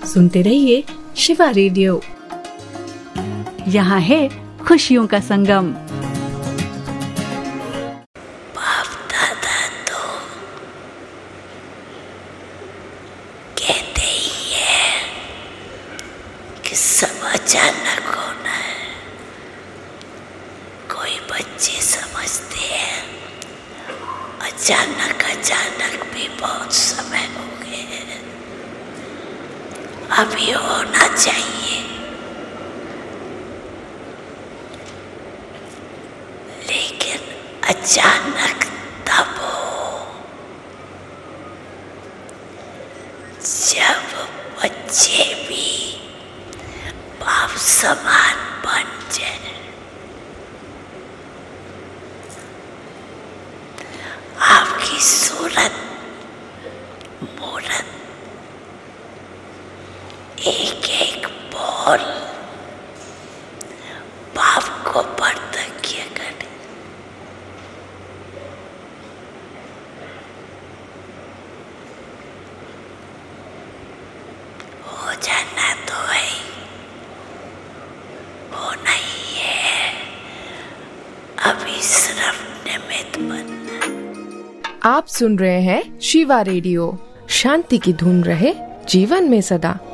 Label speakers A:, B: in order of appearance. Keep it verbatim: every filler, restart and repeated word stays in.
A: सुनते रहिए शिवा रेडियो। यहाँ है खुशियों का संगम।
B: बाप दादा तो कहते ही है कि सब अचानक होना है। कोई बच्चे समझते हैं अचानक अचानक भी बहुत समय हो गए हैं, अभी होना चाहिए। लेकिन अचानक तब हो जब बच्चे भी बाप समान बन जाए। आपकी सूरत मूरत एक एक बोल बाप को बर्तकिया करे। हो जाना तो है, होना ही है, अभी सिर्फ निमित्त बनना।
C: आप सुन रहे हैं शिवा रेडियो। शांति की धुन रहे जीवन में सदा।